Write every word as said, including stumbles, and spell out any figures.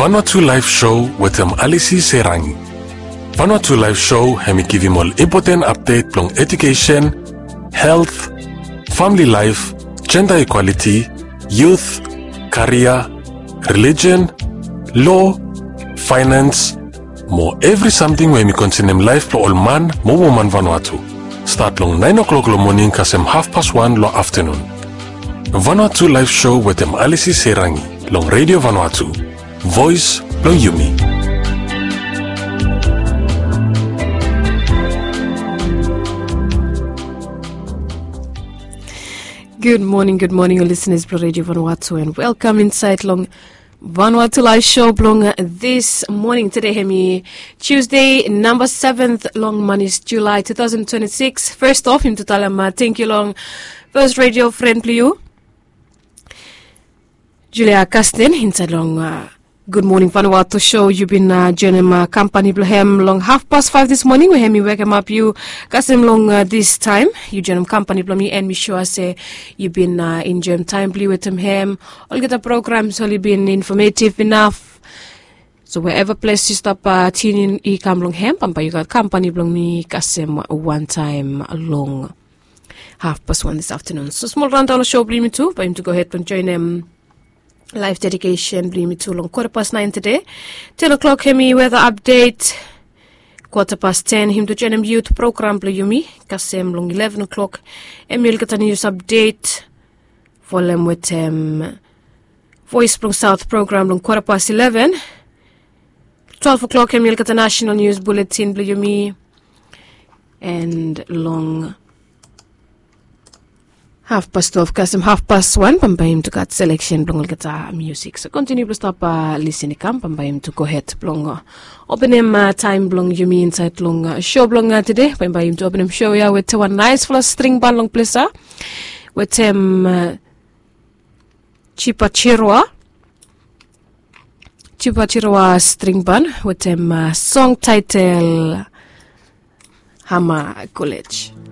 Vanuatu Live Show with um Alisi Serangi. Vanuatu Live Show hemi give him all important update plong education, health, family life, gender equality, youth, career, religion, law, finance, more every something where me continue life lo all man, mo woman Vanuatu. Start long nine o'clock lo morning kasem half past one lo afternoon. Vanuatu Live Show with them Alisi Serangi, long Radio Vanuatu. Voice long Yumi. Good morning, good morning, listeners, Blue Radio Vanuatu, and welcome inside long Vanuatu Live Show long this morning. Today, Hemi, Tuesday, number seventh, long Manis, July twenty twenty-six. First off, him to Talama, thank you long. First radio friend, you. Julia Castin, inside long. Uh, Good morning, Vanuatu show. You've been uh, joining my company Blahem long half past five this morning. We have me welcome up you. Kasim long uh, this time. You join company Blami and me sure I say you've been uh, enjoying time blue with him. Hem. All get the programs only been informative enough. So wherever place you stop uh, tuning in, come long hem. Pampa you got company Blami Kasim one time long half past one this afternoon. So small rundown of show Blami too. For him to go ahead and join them. Live dedication, bring me too long. Quarter past nine today. Ten o'clock, hemi weather update. Quarter past ten, him to join him youth program, blue yumi. Kasem long eleven o'clock. Emil get a news update. Volume with um, voice from South program, long quarter past eleven. Twelve o'clock, Emil get a national news bulletin, blue yumi. And long. Half past twelve, Kasim half past one, Pambayim to got selection, blong guitar music. So continue to stop uh, listening, come, Pambayim to go ahead, blong. Open him uh, time, blong, you mean inside long uh, show, blong uh, today, Pambayim to open him show, yeah, with one nice full string band, long placer, with him uh, Chipachirwa, Chipachirwa string band, with him uh, song title Hama College.